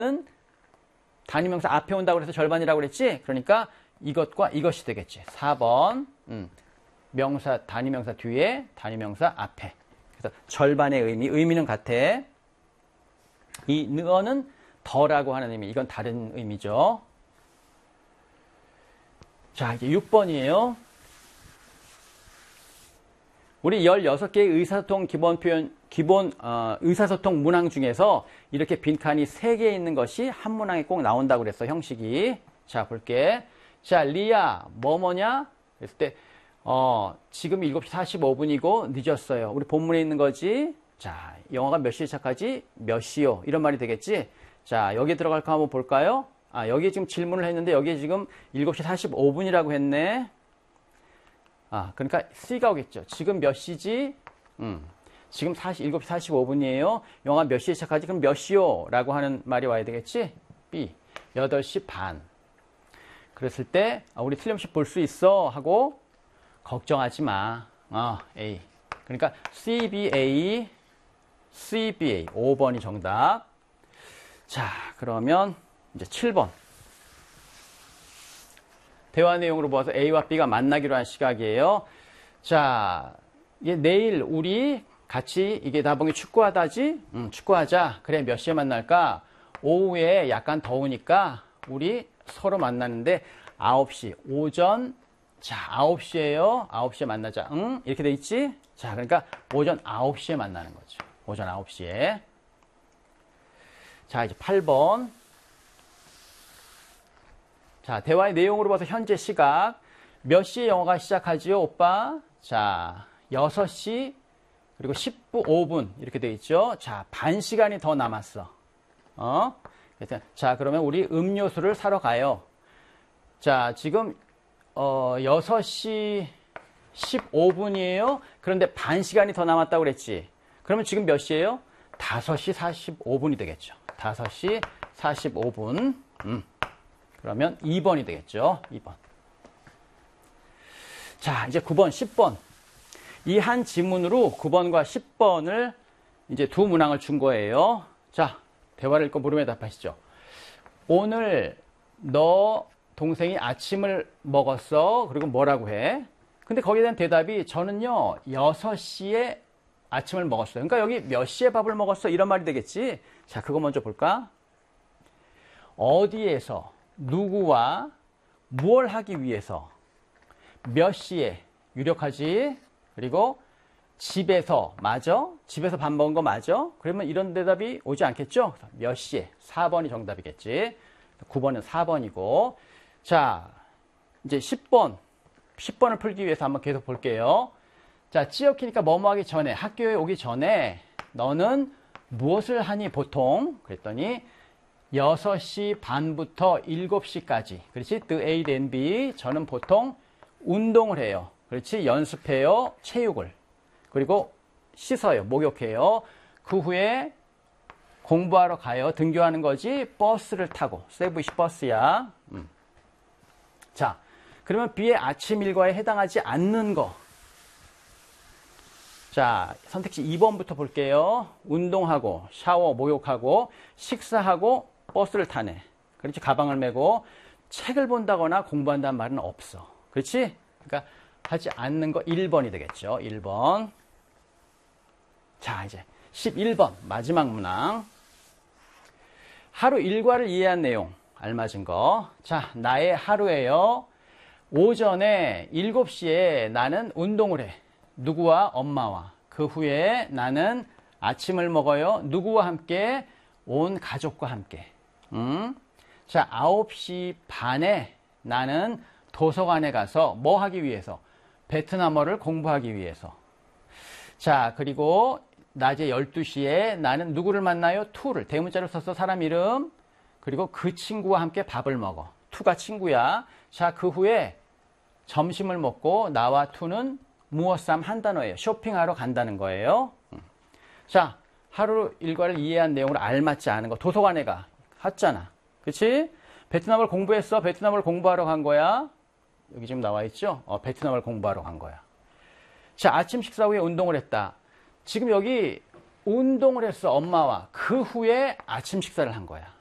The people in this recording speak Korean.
단위명사 앞에 온다고 그래서 절반이라고 그랬지? 그러니까 이것과 이것이 되겠지. 4번. 명사, 단위명사 뒤에, 단위명사 앞에. 그래서 절반의 의미는 같아. 이 느어는 더라고 하는 의미. 이건 다른 의미죠. 자, 이제 6번이에요. 우리 16개의 의사소통 기본 표현, 의사소통 문항 중에서 이렇게 빈칸이 3개 있는 것이 한 문항에 꼭 나온다고 그랬어, 형식이. 자, 볼게. 자, 리아, 뭐뭐냐? 그랬을 때, 지금 7시 45분이고 늦었어요. 우리 본문에 있는 거지. 자, 영화가 몇 시에 시작하지? 몇 시요? 이런 말이 되겠지? 자, 여기에 들어갈까 한번 볼까요? 아, 여기에 지금 질문을 했는데 여기에 지금 7시 45분이라고 했네. 아, 그러니까 C가 오겠죠. 지금 몇 시지? 지금 7시 45분이에요. 영화 몇 시에 시작하지? 그럼 몇 시요? 라고 하는 말이 와야 되겠지? B, 8시 반. 그랬을 때 우리 틀림없이 볼 수 있어 하고 걱정하지 마. A. 그러니까 CBA, CBA. 5번이 정답. 자, 그러면 이제 7번. 대화 내용으로 보아서 A와 B가 만나기로 한 시각이에요. 자, 이게 내일 우리 같이 이게 나봉이 축구하다지? 축구하자. 그래, 몇 시에 만날까? 오후에 약간 더우니까 우리 서로 만나는데 9시, 오전, 자, 9시에요. 9시에 만나자. 응? 이렇게 돼 있지? 자, 그러니까 오전 9시에 만나는 거죠. 오전 9시에. 자, 이제 8번. 자, 대화의 내용으로 봐서 현재 시각. 몇 시에 영화가 시작하지요, 오빠? 자, 6시, 그리고 10분, 5분. 이렇게 돼 있죠? 자, 반 시간이 더 남았어. 자, 그러면 우리 음료수를 사러 가요. 자, 지금, 6시 15분이에요. 그런데 반 시간이 더 남았다고 그랬지. 그러면 지금 몇 시예요? 5시 45분이 되겠죠. 5시 45분. 그러면 2번이 되겠죠. 2번. 자, 이제 9번, 10번. 이 한 지문으로 9번과 10번을 이제 두 문항을 준 거예요. 자, 대화를 읽고 물음에 답하시죠. 오늘 너 동생이 아침을 먹었어. 그리고 뭐라고 해? 근데 거기에 대한 대답이 저는요, 6시에 아침을 먹었어요. 그러니까 여기 몇 시에 밥을 먹었어? 이런 말이 되겠지? 자, 그거 먼저 볼까? 어디에서, 누구와 무엇을 하기 위해서, 몇 시에 유력하지? 그리고 집에서, 맞아? 집에서 밥 먹은 거 맞아? 그러면 이런 대답이 오지 않겠죠? 몇 시에? 4번이 정답이겠지. 9번은 4번이고. 자, 이제 10번을 풀기 위해서 한번 계속 볼게요. 자, 찌어키니까 뭐뭐 하기 전에, 학교에 오기 전에 너는 무엇을 하니 보통? 그랬더니 6시 반부터 7시까지. 그렇지? The A, then B. 저는 보통 운동을 해요. 그렇지? 연습해요. 체육을. 그리고 씻어요. 목욕해요. 그 후에 공부하러 가요. 등교하는 거지. 버스를 타고. 세부시 버스야. 자, 그러면 B의 아침 일과에 해당하지 않는 거. 자, 선택지 2번부터 볼게요. 운동하고, 샤워, 목욕하고, 식사하고, 버스를 타네. 그렇지? 가방을 메고, 책을 본다거나 공부한다는 말은 없어. 그렇지? 그러니까 하지 않는 거 1번이 되겠죠. 1번. 자, 이제 11번. 마지막 문항. 하루 일과를 이해한 내용. 알맞은 거. 자, 나의 하루예요. 오전에 7시에 나는 운동을 해. 누구와? 엄마와. 그 후에 나는 아침을 먹어요. 누구와 함께? 온 가족과 함께. 자, 9시 반에 나는 도서관에 가서 뭐 하기 위해서? 베트남어를 공부하기 위해서. 자, 그리고 낮에 12시에 나는 누구를 만나요? 투를. 대문자로 써서 사람 이름. 그리고 그 친구와 함께 밥을 먹어. 투가 친구야. 자, 그 후에 점심을 먹고 나와 투는 무엇삼 한 단어예요. 쇼핑하러 간다는 거예요. 자, 하루 일과를 이해한 내용을 알맞지 않은 거. 도서관에 가. 했잖아. 그치? 베트남어를 공부했어. 베트남어를 공부하러 간 거야. 여기 지금 나와 있죠? 베트남어를 공부하러 간 거야. 자, 아침 식사 후에 운동을 했다. 지금 여기 운동을 했어. 엄마와. 그 후에 아침 식사를 한 거야.